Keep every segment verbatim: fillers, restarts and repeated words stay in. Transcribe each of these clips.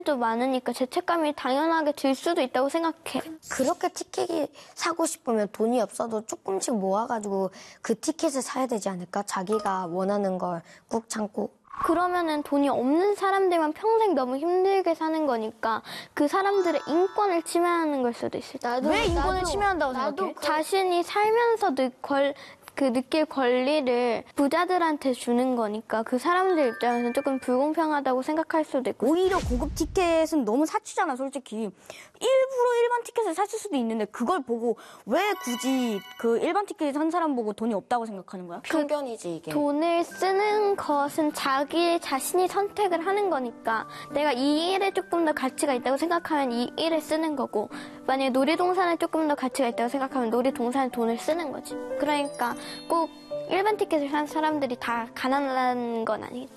도 많으니까 죄책감이 당연하게 들 수도 있다고 생각해. 그렇게 티켓이 사고 싶으면 돈이 없어도 조금씩 모아가지고 그 티켓을 사야 되지 않을까? 자기가 원하는 걸 꾹 참고. 그러면은 돈이 없는 사람들만 평생 너무 힘들게 사는 거니까 그 사람들의 인권을 침해하는 걸 수도 있을 텐데. 왜 인권을 침해한다고 생각해? 그... 자신이 살면서 느, 걸, 그 느낄 권리를 부자들한테 주는 거니까 그 사람들 입장에서는 조금 불공평하다고 생각할 수도 있고. 오히려 고급 티켓은 너무 사치잖아, 솔직히. 일부러 일반 티켓을 샀을 수도 있는데 그걸 보고 왜 굳이 그 일반 티켓 산 사람 보고 돈이 없다고 생각하는 거야? 편견이지, 이게. 돈을 쓰는 것은 자기 자신이 선택을 하는 거니까 내가 이 일에 조금 더 가치가 있다고 생각하면 이 일에 쓰는 거고, 만약에 놀이동산에 조금 더 가치가 있다고 생각하면 놀이동산에 돈을 쓰는 거지. 그러니까 꼭 일반 티켓을 산 사람들이 다 가난한 건 아니겠지.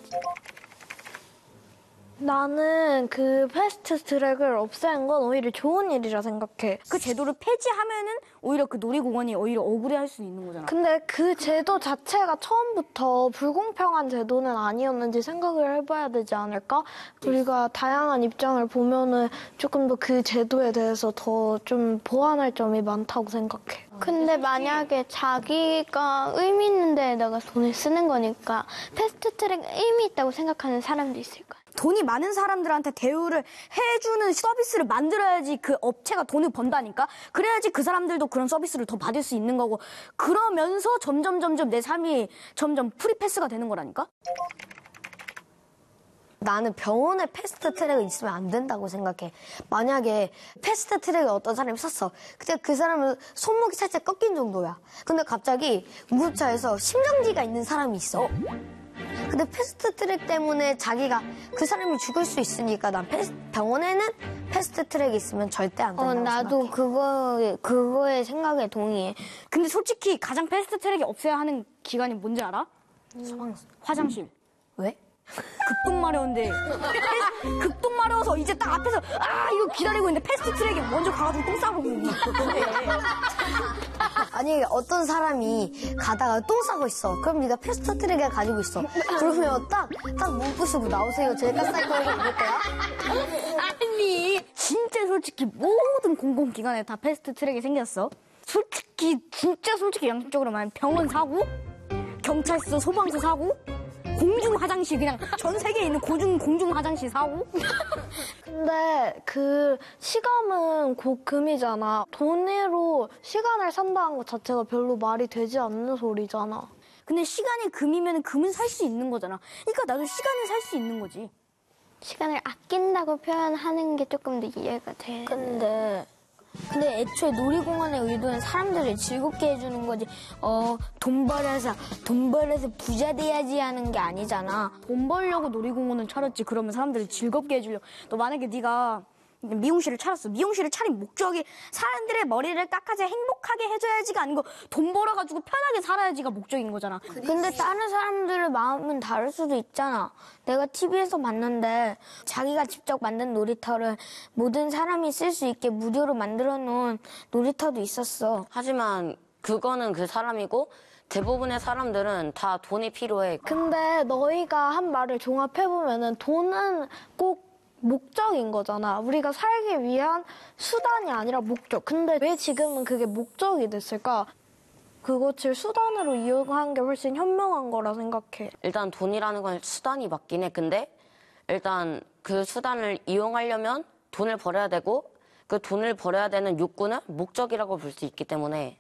나는 그 패스트 트랙을 없애는 건 오히려 좋은 일이라 생각해. 그 제도를 폐지하면은 오히려 그 놀이공원이 오히려 억울해할 수 있는 거잖아. 근데 그 제도 자체가 처음부터 불공평한 제도는 아니었는지 생각을 해봐야 되지 않을까? 우리가 다양한 입장을 보면은 조금 더 그 제도에 대해서 더 좀 보완할 점이 많다고 생각해. 근데 만약에 자기가 의미 있는 데에다가 돈을 쓰는 거니까 패스트 트랙 의미 있다고 생각하는 사람도 있을 거야. 돈이 많은 사람들한테 대우를 해주는 서비스를 만들어야지 그 업체가 돈을 번다니까? 그래야지 그 사람들도 그런 서비스를 더 받을 수 있는 거고, 그러면서 점점 점점 내 삶이 점점 프리패스가 되는 거라니까? 나는 병원에 패스트 트랙이 있으면 안 된다고 생각해. 만약에 패스트 트랙을 어떤 사람이 샀어. 근데 그 사람은 손목이 살짝 꺾인 정도야. 근데 갑자기 응급차에서 심정지가 있는 사람이 있어. 근데 패스트 트랙 때문에 자기가 그 사람이 죽을 수 있으니까 난 패스, 병원에는 패스트 트랙이 있으면 절대 안 된다고 어, 나도 생각해. 그거, 그거의 생각에 동의해. 근데 솔직히 가장 패스트 트랙이 없어야 하는 기관이 뭔지 알아? 음. 화장실. 왜? 급동 마려운데 급동 마려워서 이제 딱 앞에서 아 이거 기다리고 있는데 패스트 트랙에 먼저 가가지고 똥 싸고 있는데. 아니 어떤 사람이 가다가 똥 싸고 있어. 그럼 네가 패스트 트랙을 가지고 있어. 그러면 딱딱 문 부수고 나오세요. 제일 값싼 거 이럴 거야? 아니 진짜 솔직히 모든 공공기관에 다 패스트 트랙이 생겼어. 솔직히 진짜 솔직히 양심적으로 말하면 병원 사고, 경찰서, 소방서 사고, 공중 화장실 그냥 전 세계에 있는 고중 공중 화장실 사고. 근데 그 시간은 곧 금이잖아. 돈으로 시간을 산다는 것 자체가 별로 말이 되지 않는 소리잖아. 근데 시간이 금이면 금은 살 수 있는 거잖아. 그러니까 나도 시간을 살 수 있는 거지. 시간을 아낀다고 표현하는 게 조금 더 이해가 돼. 근데 근데 애초에 놀이공원의 의도는 사람들을 즐겁게 해주는 거지. 어, 돈 벌어서 돈 벌어서 부자 돼야지 하는 게 아니잖아. 돈 벌려고 놀이공원을 차렸지. 그러면 사람들을 즐겁게 해주려고. 너 만약에 네가 미용실을 차렸어. 미용실을 차린 목적이 사람들의 머리를 깎아서 행복하게 해줘야지가 아니고 돈 벌어가지고 편하게 살아야지가 목적인 거잖아. 근데 다른 사람들의 마음은 다를 수도 있잖아. 내가 티비에서 봤는데 자기가 직접 만든 놀이터를 모든 사람이 쓸 수 있게 무료로 만들어 놓은 놀이터도 있었어. 하지만 그거는 그 사람이고 대부분의 사람들은 다 돈이 필요해. 근데 너희가 한 말을 종합해보면은 돈은 꼭 목적인 거잖아. 우리가 살기 위한 수단이 아니라 목적. 근데 왜 지금은 그게 목적이 됐을까? 그것을 수단으로 이용한 게 훨씬 현명한 거라 생각해. 일단 돈이라는 건 수단이 맞긴 해. 근데 일단 그 수단을 이용하려면 돈을 벌어야 되고 그 돈을 벌어야 되는 욕구는 목적이라고 볼 수 있기 때문에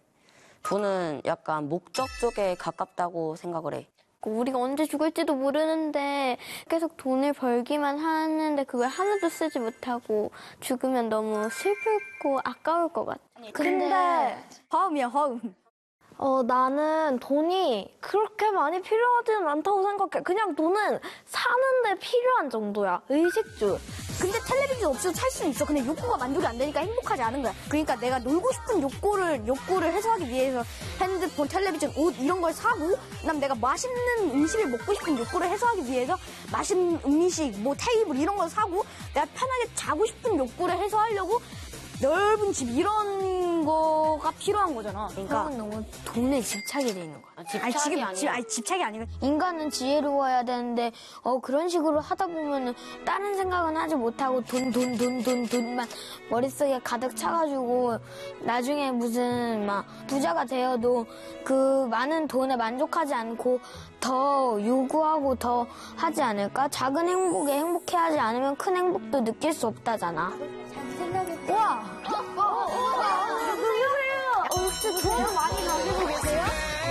돈은 약간 목적 쪽에 가깝다고 생각을 해. 우리가 언제 죽을지도 모르는데 계속 돈을 벌기만 하는데 그걸 하나도 쓰지 못하고 죽으면 너무 슬프고 아까울 것 같아. 근데 화음이야, 화음. 어, 나는 돈이 그렇게 많이 필요하지는 않다고 생각해. 그냥 돈은 사는데 필요한 정도야. 의식주. 근데 텔레비전 없이도 살 수는 있어. 근데 욕구가 만족이 안 되니까 행복하지 않은 거야. 그러니까 내가 놀고 싶은 욕구를 욕구를 해소하기 위해서 핸드폰, 텔레비전, 옷 이런 걸 사고, 그다음 내가 맛있는 음식을 먹고 싶은 욕구를 해소하기 위해서 맛있는 음식, 뭐 테이블 이런 걸 사고, 내가 편하게 자고 싶은 욕구를 해소하려고 넓은 집 이런 그런 거가 필요한 거잖아. 그러니까 형은 너무 돈에 집착이 돼 있는 거야. 아, 집착이 아니 지금 아니라 지, 아니 집착이 아니고 인간은 지혜로워야 되는데 어 그런 식으로 하다 보면은 다른 생각은 하지 못하고 돈 돈 돈 돈 돈만 머릿속에 가득 차가지고 나중에 무슨 막 부자가 되어도 그 많은 돈에 만족하지 않고 더 요구하고 더 하지 않을까? 작은 행복에 행복해하지 않으면 큰 행복도 느낄 수 없다잖아. 와! 어, 어, 어, 어, 그러세요. 어, 진짜 좋아요 많이 가지고 계세요?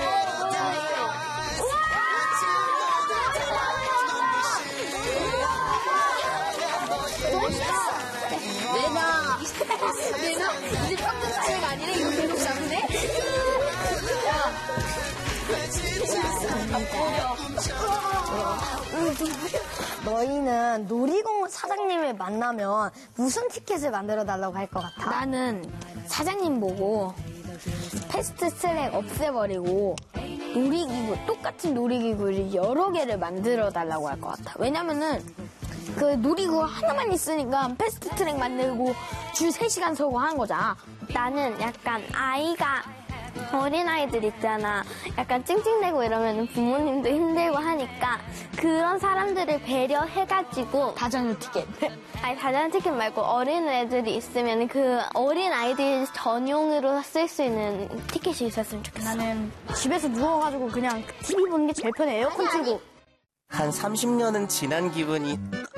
너희는 놀이공원 사장님을 만나면 무슨 티켓을 만들어 달라고 할 것 같아? 나는 사장님 보고 패스트 트랙 없애버리고 놀이기구, 똑같은 놀이기구를 여러 개를 만들어 달라고 할 것 같아. 왜냐면은 그 놀이기구 하나만 있으니까 패스트 트랙 만들고 줄 세 시간 서고 하는 거잖아. 나는 약간 아이가 어린아이들 있잖아. 약간 찡찡대고 이러면 부모님도 힘들고 하니까 그런 사람들을 배려해가지고 다자녀 티켓. 아니 다자녀 티켓 말고 어린 애들이 있으면 그 어린 아이들 전용으로 쓸 수 있는 티켓이 있었으면 좋겠어. 나는 집에서 누워가지고 그냥 티비 보는 게 제일 편해. 에어컨 틀고. 한 삼십 년은 지난 기분이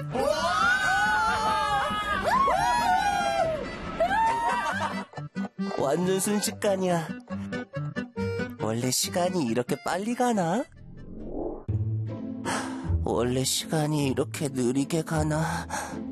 완전 순식간이야. 원래 시간이 이렇게 빨리 가나? 원래 시간이 이렇게 느리게 가나?